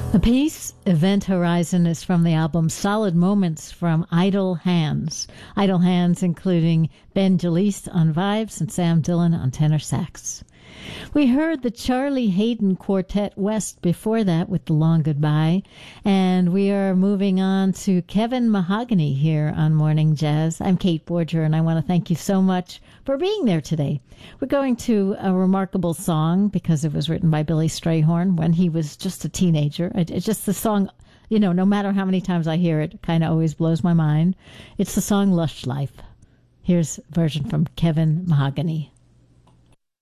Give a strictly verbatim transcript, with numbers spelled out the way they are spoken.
The piece, Event Horizon, is from the album Solid Moments from Idle Hands. Idle Hands including Ben Jalise on vibes and Sam Dillon on tenor sax. We heard the Charlie Hayden Quartet West before that with The Long Goodbye, and we are moving on to Kevin Mahogany here on Morning Jazz. I'm Kate Borger, and I want to thank you so much for being there today. We're going to a remarkable song because it was written by Billy Strayhorn when he was just a teenager. It, it's just the song, you know, no matter how many times I hear it, kind of always blows my mind. It's the song Lush Life. Here's a version from Kevin Mahogany.